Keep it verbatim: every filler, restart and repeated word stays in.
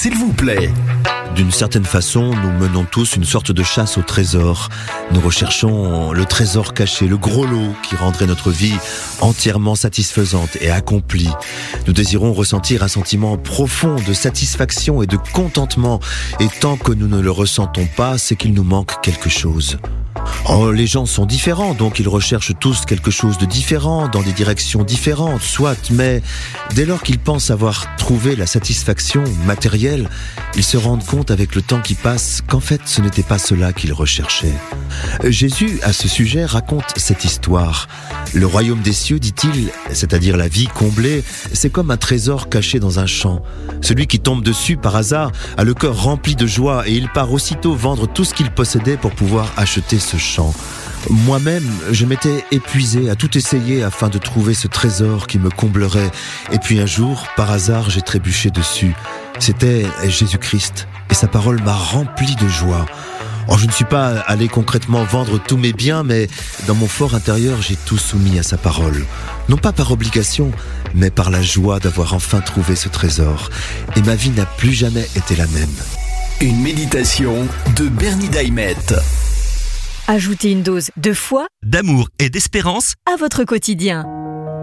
s'il vous plaît. D'une certaine façon, nous menons tous une sorte de chasse au trésor. Nous recherchons le trésor caché, le gros lot qui rendrait notre vie entièrement satisfaisante et accomplie. Nous désirons ressentir un sentiment profond de satisfaction et de contentement. Et tant que nous ne le ressentons pas, c'est qu'il nous manque quelque chose. Oh, les gens sont différents, donc ils recherchent tous quelque chose de différent, dans des directions différentes, soit, mais dès lors qu'ils pensent avoir trouvé la satisfaction matérielle, ils se rendent compte avec le temps qui passe qu'en fait ce n'était pas cela qu'ils recherchaient. Jésus, à ce sujet, raconte cette histoire. Le royaume des cieux, dit-il, c'est-à-dire la vie comblée, c'est comme un trésor caché dans un champ. Celui qui tombe dessus par hasard a le cœur rempli de joie et il part aussitôt vendre tout ce qu'il possédait pour pouvoir acheter ce champ. Moi-même, je m'étais épuisé à tout essayer afin de trouver ce trésor qui me comblerait. Et puis un jour, par hasard, j'ai trébuché dessus. C'était Jésus-Christ et sa parole m'a rempli de joie. Oh, je ne suis pas allé concrètement vendre tous mes biens, mais dans mon fort intérieur, j'ai tout soumis à sa parole. Non pas par obligation, mais par la joie d'avoir enfin trouvé ce trésor. Et ma vie n'a plus jamais été la même. Une méditation de Bernie Daimet. Ajoutez une dose de foi, d'amour et d'espérance à votre quotidien.